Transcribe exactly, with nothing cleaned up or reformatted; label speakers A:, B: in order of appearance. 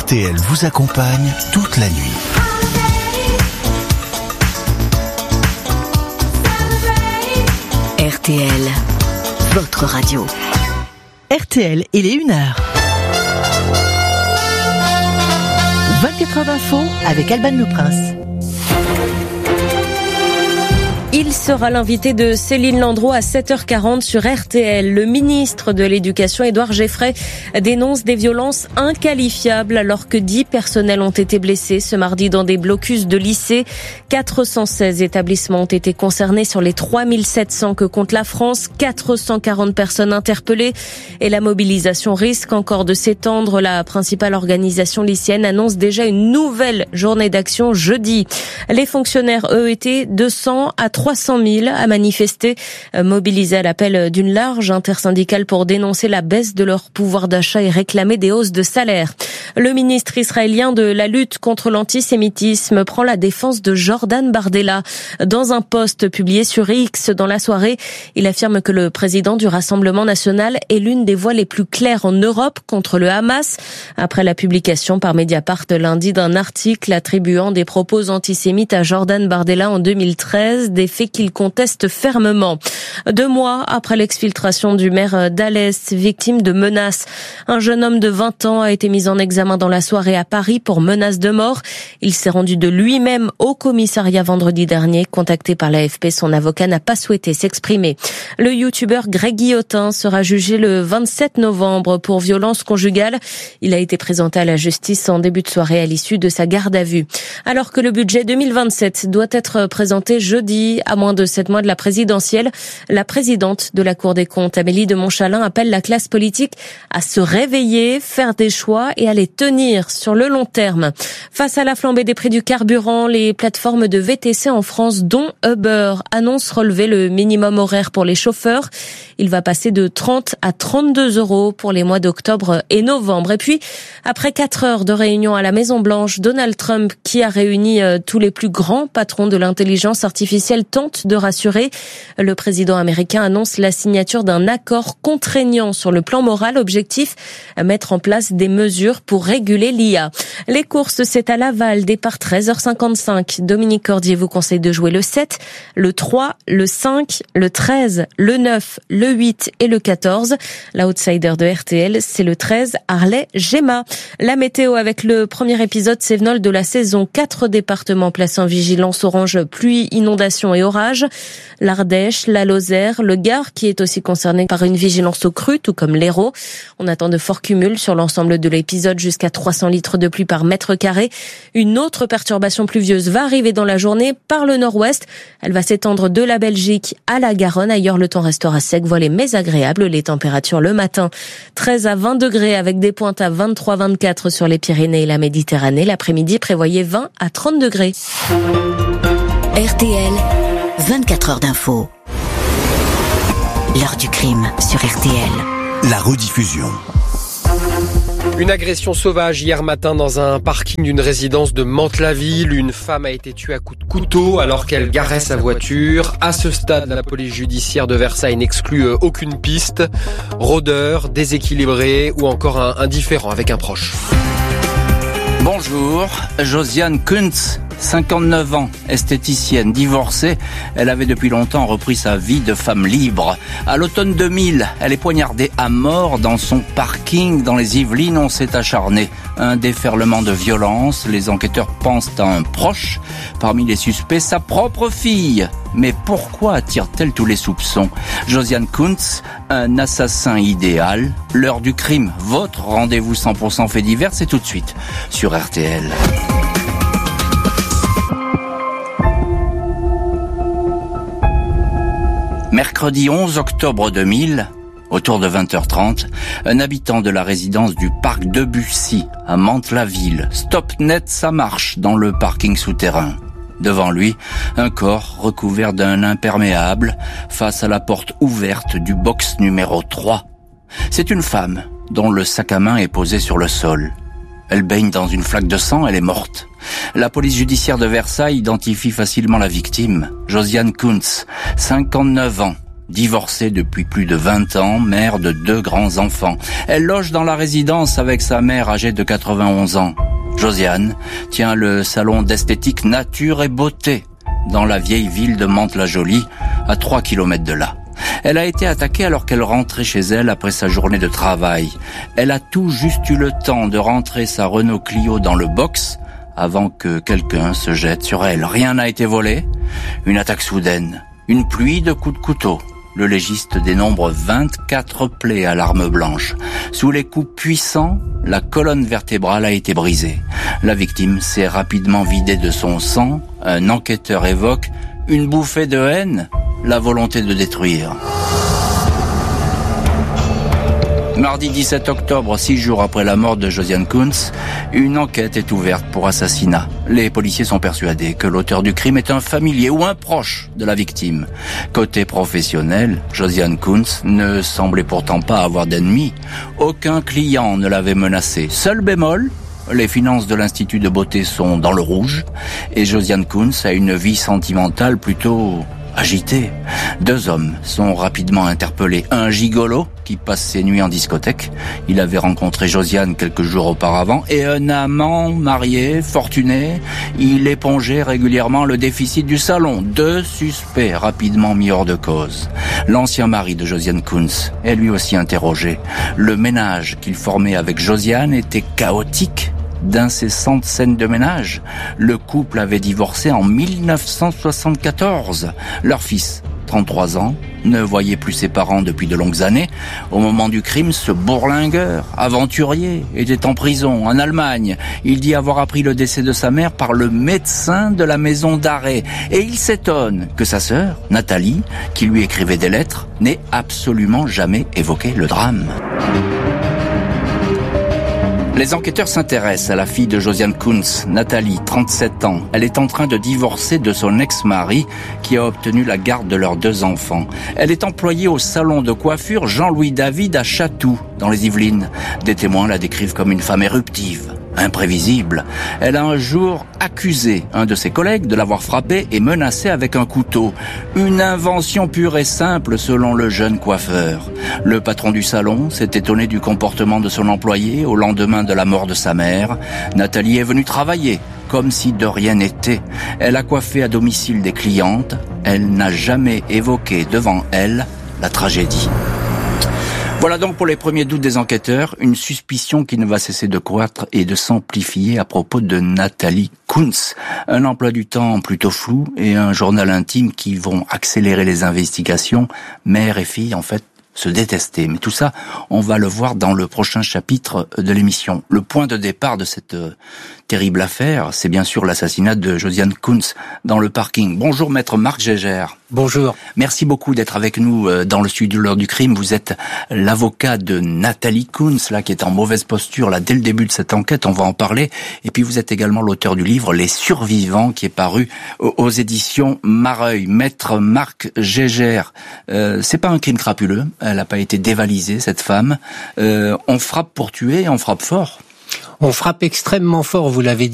A: T L vous accompagne toute la nuit.
B: R T L, votre radio.
C: R T L, il est une heure. vingt-quatre heures d'info avec Alban Le Prince.
D: Il sera l'invité de Céline Landreau à sept heures quarante sur R T L. Le ministre de l'Éducation, Édouard Geffray, dénonce des violences inqualifiables alors que dix personnels ont été blessés ce mardi dans des blocus de lycées. quatre cent seize établissements ont été concernés sur les trois mille sept cents que compte la France. quatre cent quarante personnes interpellées et la mobilisation risque encore de s'étendre. La principale organisation lycéenne annonce déjà une nouvelle journée d'action jeudi. Les fonctionnaires, eux, étaient deux cents à trois cent mille à manifester, mobilisés à l'appel d'une large intersyndicale pour dénoncer la baisse de leur pouvoir d'achat et réclamer des hausses de salaire. Le ministre israélien de la lutte contre l'antisémitisme prend la défense de Jordan Bardella. Dans un post publié sur X dans la soirée, il affirme que le président du Rassemblement national est l'une des voix les plus claires en Europe contre le Hamas. Après la publication par Mediapart lundi d'un article attribuant des propos antisémites à Jordan Bardella en deux mille treize, des faits qu'il conteste fermement. Deux mois après l'exfiltration du maire d'Alès, victime de menaces, un jeune homme de vingt ans a été mis en examen dans la soirée à Paris pour menace de mort. Il s'est rendu de lui-même au commissariat vendredi dernier. Contacté par l'A F P, son avocat n'a pas souhaité s'exprimer. Le youtubeur Greg Guillotin sera jugé le vingt-sept novembre pour violence conjugale. Il a été présenté à la justice en début de soirée à l'issue de sa garde à vue. Alors que le budget deux mille vingt-sept doit être présenté jeudi, à moins de sept mois de la présidentielle, la présidente de la Cour des comptes, Amélie de Montchalin, appelle la classe politique à se réveiller, faire des choix et à les tenir sur le long terme. Face à la flambée des prix du carburant, les plateformes de V T C en France, dont Uber, annoncent relever le minimum horaire pour les chauffeurs. Il va passer de trente à trente-deux euros pour les mois d'octobre et novembre. Et puis, après quatre heures de réunion à la Maison-Blanche, Donald Trump, qui a réuni tous les plus grands patrons de l'intelligence artificielle, tente de rassurer. Le président américain annonce la signature d'un accord contraignant sur le plan moral. Objectif, mettre en place des mesures pour réguler l'I A. Les courses, c'est à Laval, départ treize heures cinquante-cinq. Dominique Cordier vous conseille de jouer le sept, le trois, le cinq, le treize, le neuf, le huit et le quatorze. La outsider de R T L, c'est le treize, Harley-Gemma. La météo avec le premier épisode Cévenol de la saison. Quatre départements placés en vigilance orange, pluie, inondation et orage. L'Ardèche, la Lozère, le Gard qui est aussi concerné par une vigilance aux crues, tout comme l'Hérault. On attend de forts cumuls sur l'ensemble de l'épisode, jusqu'à trois cents litres de pluie par mètre carré. Une autre perturbation pluvieuse va arriver dans la journée par le nord-ouest. Elle va s'étendre de la Belgique à la Garonne. Ailleurs, le temps restera sec, voilé mais agréable. Les températures le matin, treize à vingt degrés avec des pointes à vingt-trois à vingt-quatre sur les Pyrénées et la Méditerranée. L'après-midi, prévoyez vingt à trente degrés.
B: R T L, vingt-quatre heures d'info. L'heure du crime sur R T L.
A: La rediffusion.
E: Une agression sauvage hier matin dans un parking d'une résidence de Mantes-la-Ville. Une femme a été tuée à coups de couteau alors qu'elle garait sa voiture. À ce stade, la police judiciaire de Versailles n'exclut aucune piste. Rôdeur, déséquilibré ou encore un, un différend avec un proche.
F: Bonjour, Josiane Kuntz, cinquante-neuf ans, esthéticienne, divorcée. Elle avait depuis longtemps repris sa vie de femme libre. À l'automne deux mille, elle est poignardée à mort dans son parking dans les Yvelines. On s'est acharné. Un déferlement de violence. Les enquêteurs pensent à un proche. Parmi les suspects, sa propre fille. Mais pourquoi attire-t-elle tous les soupçons ? Josiane Kuntz, un assassin idéal. L'heure du crime, votre rendez-vous cent pour cent fait divers, c'est tout de suite sur R T L. Mercredi onze octobre deux mille, autour de vingt heures trente, un habitant de la résidence du parc de Bussy, à Mantes-la-Ville, stoppe net sa marche dans le parking souterrain. Devant lui, un corps recouvert d'un imperméable, face à la porte ouverte du box numéro trois. C'est une femme, dont le sac à main est posé sur le sol. Elle baigne dans une flaque de sang, elle est morte. La police judiciaire de Versailles identifie facilement la victime, Josiane Kuntz, cinquante-neuf ans, divorcée depuis plus de vingt ans, mère de deux grands enfants. Elle loge dans la résidence avec sa mère âgée de quatre-vingt-onze ans. Josiane tient le salon d'esthétique Nature et Beauté dans la vieille ville de Mantes-la-Jolie, à trois kilomètres de là. Elle a été attaquée alors qu'elle rentrait chez elle après sa journée de travail. Elle a tout juste eu le temps de rentrer sa Renault Clio dans le box avant que quelqu'un se jette sur elle. Rien n'a été volé. Une attaque soudaine. Une pluie de coups de couteau. Le légiste dénombre vingt-quatre plaies à l'arme blanche. Sous les coups puissants, la colonne vertébrale a été brisée. La victime s'est rapidement vidée de son sang. Un enquêteur évoque une bouffée de haine, la volonté de détruire. Mardi dix-sept octobre, six jours après la mort de Josiane Kunz, une enquête est ouverte pour assassinat. Les policiers sont persuadés que l'auteur du crime est un familier ou un proche de la victime. Côté professionnel, Josiane Kunz ne semblait pourtant pas avoir d'ennemis. Aucun client ne l'avait menacé. Seul bémol, les finances de l'Institut de beauté sont dans le rouge et Josiane Kunz a une vie sentimentale plutôt agité. Deux hommes sont rapidement interpellés. Un gigolo qui passe ses nuits en discothèque. Il avait rencontré Josiane quelques jours auparavant. Et un amant marié, fortuné. Il épongeait régulièrement le déficit du salon. Deux suspects rapidement mis hors de cause. L'ancien mari de Josiane Kunz est lui aussi interrogé. Le ménage qu'il formait avec Josiane était chaotique. D'incessantes scènes de ménage. Le couple avait divorcé en mille neuf cent soixante-quatorze. Leur fils, trente-trois ans, ne voyait plus ses parents depuis de longues années. Au moment du crime, ce bourlingueur, aventurier, était en prison en Allemagne. Il dit avoir appris le décès de sa mère par le médecin de la maison d'arrêt. Et il s'étonne que sa sœur, Nathalie, qui lui écrivait des lettres, n'ait absolument jamais évoqué le drame. Les enquêteurs s'intéressent à la fille de Josiane Kunz, Nathalie, trente-sept ans. Elle est en train de divorcer de son ex-mari qui a obtenu la garde de leurs deux enfants. Elle est employée au salon de coiffure Jean-Louis David à Chatou, dans les Yvelines. Des témoins la décrivent comme une femme éruptive, imprévisible. Elle a un jour accusé un de ses collègues de l'avoir frappée et menacée avec un couteau. Une invention pure et simple selon le jeune coiffeur. Le patron du salon s'est étonné du comportement de son employé au lendemain de la mort de sa mère. Nathalie est venue travailler comme si de rien n'était. Elle a coiffé à domicile des clientes. Elle n'a jamais évoqué devant elle la tragédie. Voilà donc pour les premiers doutes des enquêteurs, une suspicion qui ne va cesser de croître et de s'amplifier à propos de Nathalie Kunz. Un emploi du temps plutôt flou et un journal intime qui vont accélérer les investigations. Mère et fille, en fait, se détester. Mais tout ça, on va le voir dans le prochain chapitre de l'émission. Le point de départ de cette euh, terrible affaire, c'est bien sûr l'assassinat de Josiane Kunz dans le parking. Bonjour maître Marc Gégère.
G: Bonjour.
F: Merci beaucoup d'être avec nous euh, dans le studio de l'heure du crime. Vous êtes l'avocat de Nathalie Kunz, là, qui est en mauvaise posture, là, dès le début de cette enquête. On va en parler. Et puis vous êtes également l'auteur du livre Les Survivants, qui est paru aux, aux éditions Mareuil. Maître Marc Gégère, euh, c'est pas un crime crapuleux. Elle n'a pas été dévalisée, cette femme. Euh, on frappe pour tuer, on frappe fort.
G: On frappe extrêmement fort, vous l'avez dit.